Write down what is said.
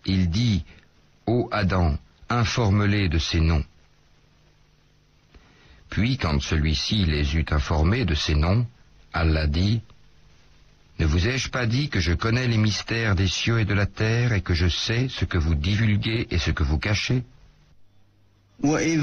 Il dit, ô Adam, informe-les de ces noms. Puis, quand celui-ci les eut informés de ces noms, Allah dit, ne vous ai-je pas dit que je connais les mystères des cieux et de la terre et que je sais ce que vous divulguez et ce que vous cachez? وإذ